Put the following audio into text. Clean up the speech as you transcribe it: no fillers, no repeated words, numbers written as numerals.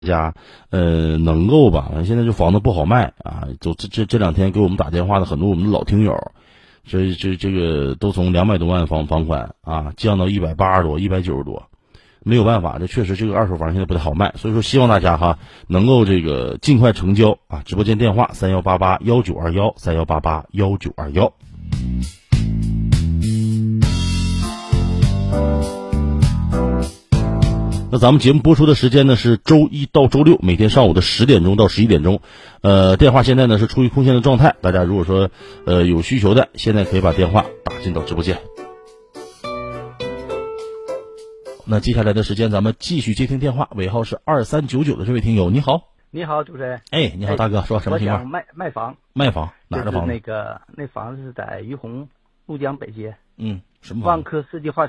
家能够吧，现在这房子不好卖啊，就这两天给我们打电话的很多我们的老听友，这个都从200多万房款啊降到180多、190多，没有办法，这确实这个二手房现在不太好卖，所以说希望大家哈能够这个尽快成交啊！直播间电话31881921，31881921。那咱们节目播出的时间呢是周一到周六，每天上午的10点钟到11点钟。电话现在呢是处于空闲的状态，大家如果说有需求的，现在可以把电话打进到直播间。那接下来的时间咱们继续接听电话，尾号是2399的这位听友，你好。 你好，主持人。 哎，你好，大哥，说什么情况？ 我想卖房。 卖房？哪儿的房子？ 那房子是在于洪怒江北街。 什么房子？ 万科世纪化